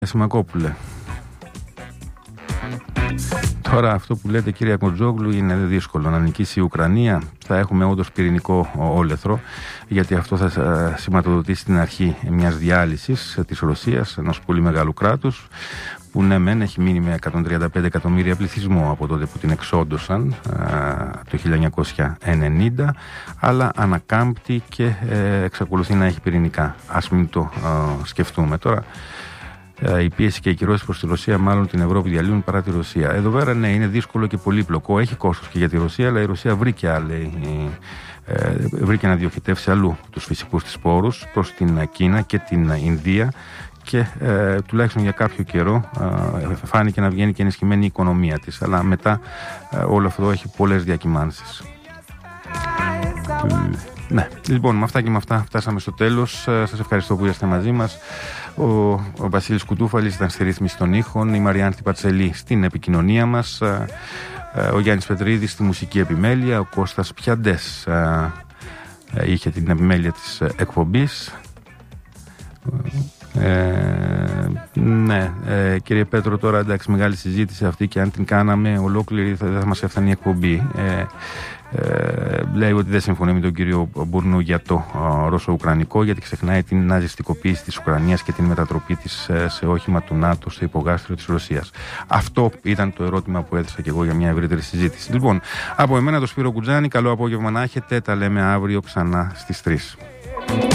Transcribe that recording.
Σιμακόπουλε. Τώρα αυτό που λέτε, κύριε Κοντζόγλου, είναι δύσκολο. Να νικήσει η Ουκρανία, θα έχουμε όντως πυρηνικό όλεθρο, γιατί αυτό θα σηματοδοτήσει την αρχή μιας διάλυσης της Ρωσίας, ενός πολύ μεγάλου κράτους, που ναι μεν έχει μείνει με 135 εκατομμύρια πληθυσμό από τότε που την εξόντωσαν το 1990, αλλά ανακάμπτει και εξακολουθεί να έχει πυρηνικά. Ας μην το σκεφτούμε τώρα. Η πίεση και οι κυρώσεις προς τη Ρωσία, μάλλον την Ευρώπη, διαλύουν παρά τη Ρωσία. Εδώ πέρα ναι, είναι δύσκολο και πολύπλοκο. Έχει κόστος και για τη Ρωσία, αλλά η Ρωσία βρήκε να διοχετεύσει αλλού τους φυσικούς της πόρους, προς την Κίνα και την Ινδία, και τουλάχιστον για κάποιο καιρό φάνηκε να βγαίνει και ενισχυμένη η οικονομία της. Αλλά μετά όλο αυτό έχει πολλές διακυμάνσεις. Ναι, λοιπόν, με αυτά και με αυτά φτάσαμε στο τέλος. Σας ευχαριστώ που ήρθατε μαζί μας. Ο Βασίλης Κουτούφαλης ήταν στη ρύθμιση των ήχων, η Μαριάννη Πατσελή στην επικοινωνία μας, ο Γιάννης Πετρίδης στη μουσική επιμέλεια, ο Κώστας Πιαντές είχε την επιμέλεια της εκπομπής. Ναι, κύριε Πέτρο, τώρα εντάξει, μεγάλη συζήτηση αυτή, και αν την κάναμε ολόκληρη δεν θα μας έφτανε η εκπομπή. Λέει ότι δεν συμφωνεί με τον κύριο Μπουρνού για το Ρώσο-Ουκρανικό, γιατί ξεχνάει την ναζιστικοποίηση της Ουκρανίας και την μετατροπή της σε όχημα του ΝΑΤΟ, σε υπογάστριο της Ρωσίας. Αυτό ήταν το ερώτημα που έθεσα και εγώ για μια ευρύτερη συζήτηση. Λοιπόν, από εμένα το Σπύρο Κουτζάνη, καλό απόγευμα να έχετε. Τα λέμε αύριο ξανά στις 3.